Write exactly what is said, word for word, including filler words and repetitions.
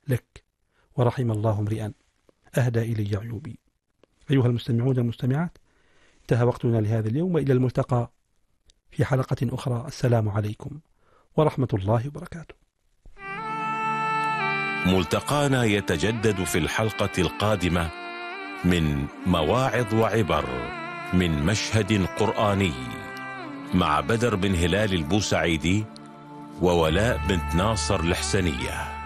لك، ورحم الله امرئا أهدى إلي عيوبي. أيها المستمعون المستمعات، انتهى وقتنا لهذا اليوم، وإلى الملتقى في حلقة أخرى. السلام عليكم ورحمة الله وبركاته. ملتقانا يتجدد في الحلقة القادمة من مواعظ وعبر من مشهد قرآني مع بدر بن هلال البوسعيدي وولاء بنت ناصر الحسنية.